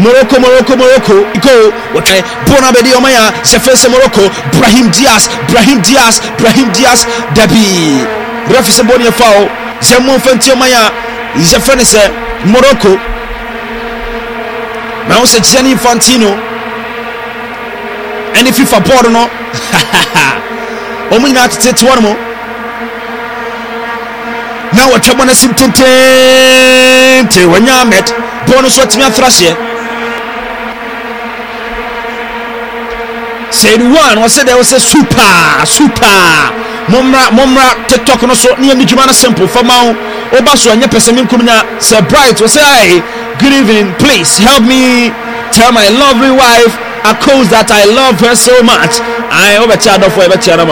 Morocco. Go. What I Bona Bedi Omaya, Zefese Morocco, Brahim Diaz, Dabi. Refuse Bonia foul, Zemon Fentiomaya, Zefenese, Morocco. Now say Gianni Infantino. And if you for Porno, Omina to take one more. Now what you want to sim when you met bonus what me thrash said one was said there was a super Momra TikTok no so near me Jumana simple for now Obaso and your person say bright was say good evening, please help me tell my lovely wife a cause that I love her so much. I over child of ever child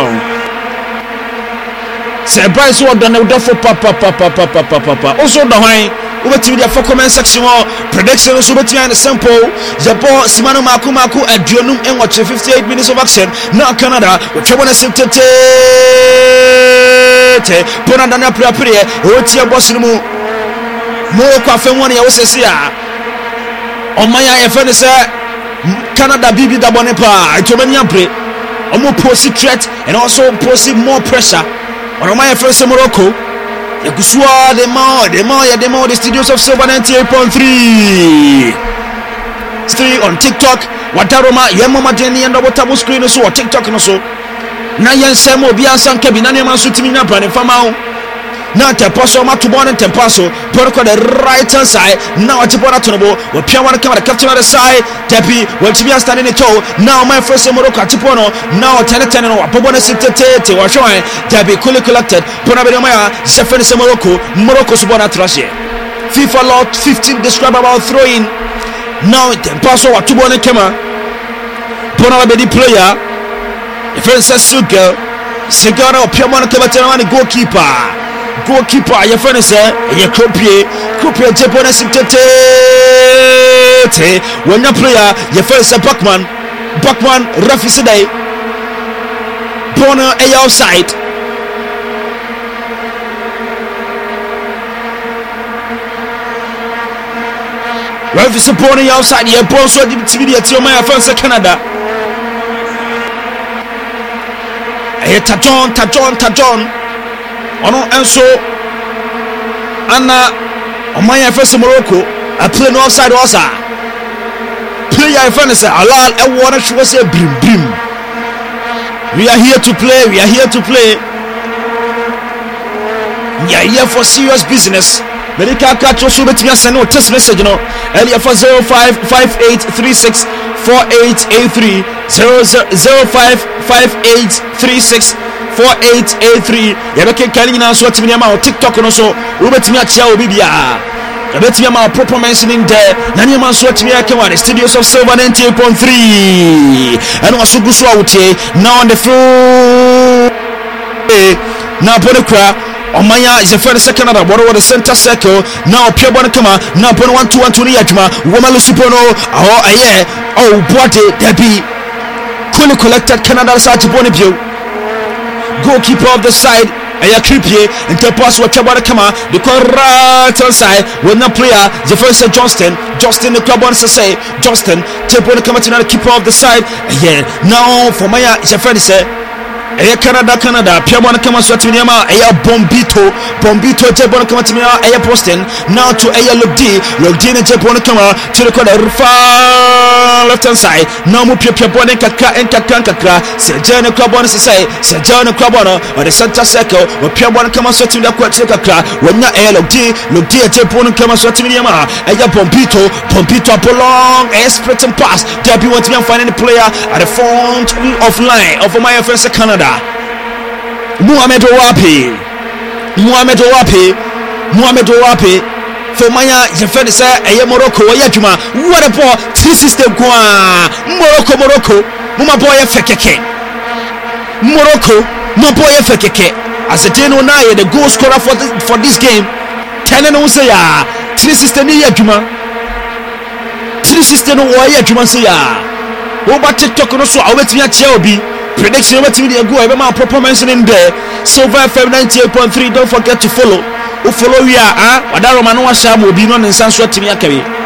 say bright so done for papa also the wine over to the comment section or prediction so behind the sample Jabo Simano Makumaku at Dionum and watch 58 minutes of action now Canada which I want to sit Ponadana Prapriye Rotia Bosnimu More Quafen 1 year was a on my FN Canada Bibi Dabonepa I told me a more posy threat and also posy more pressure on my first Morocco. Yakuswa the more the studios of Silver 98.3 still on TikTok Wataroma Yamama Jenny and Watabu screen so TikTok no so Nayan Samo Biansan Kabinani Mansutimina Brand Famao now Tepaso Matubon and Tepaso Porco the right hand side now at Tipona Tonobo with Piawan come the captain on the side Tepi will be standing in toe now my first Morocco Tipono now 10 or Pobona City was showing Tepi Kuli collected Ponabemaya Zefan Morocco Subona Trashe FIFA Law 15 describe about throwing now Tepaso at Tubona Kema Ponabedi player the first Sugar Sigara Piawan Kabatani goalkeeper your friend say your croupier Japanese when your player your friend say Bachman referee today Bono a outside referee say Bono outside your ball so the TV at your my friend say Canada Tajon Ono enso Anna Omaya first Morocco I play no offside also play your friend say Allah I wanna show say brim we are here to play we are here for serious business Medical catch so bet me send no text message no earlier for 055836 4883 055836 4883 yabeke kali na so atimi ma TikTok no so ubetimi achia obibia yabetimi ma proper mentioning there na ni ma so atimi akewa the studios of Silver 98.3 and also guso awutie now on the floor now Bonekra Omaya is a first second at the center circle now Pure Bonakama now Bon 1-2-1 ni Yajma Womalu Supono Boate Debbie Kuli collected Canada side to Bonibio goalkeeper of the side Aya Kripier and Tepas Watabana Kama the right hand side when the player the first Johnston the club wants to say Johnston Tepona Kama to the keeper of the side now for Maya is a friend say Canada Piamona Kama Swatiniama Aya Bombito Tepona Kama to Aya Poston now to Aya Logdi and Tepona Kama to the corner left hand side now Mupia Piabone Kaka and Kakanka Sejana Club wants to say Sejana Club on the center circle or Piabona Kama Swatina Quatsaka when not Aya Logdi Tepona Kama Swatiniama Aya Bombito Polong Esprit and pass Debbie wants to find the player at the front of line of my first Canada Mohamed Owapi for Maya Jeffrey say a Morocco Yajuma what a ball 3 system Morocco Muma boy fekeke Morocco no boy fekeke as a Deno Naya the goal scorer for this game 10 and say 3 system Yajuma 3 system Yajuma say over TikTok no so I wait me at Chelby prediction what you go every proper mentioning there Silver FM 98.3 don't forget to follow we are Wadaroma no Sham will be non in Sanso Timia Kabi